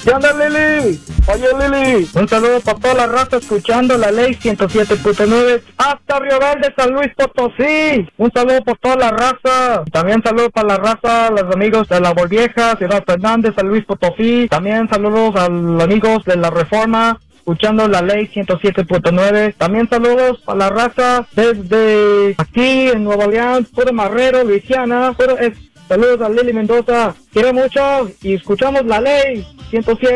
¿Qué onda, Lili? Oye, Lili, un saludo para toda la raza escuchando la ley 107.9 hasta Río Verde, San Luis Potosí. Un saludo por toda la raza. También saludos para la raza, los amigos de La Volvieja, Ciudad Fernández, San Luis Potosí. También saludos a los amigos de La Reforma, escuchando la ley 107.9. También saludos a la raza desde aquí en Nueva Orleans, puro Marrero, Luisiana. Saludos a Lili Mendoza. Quiero mucho y escuchamos la ley 107.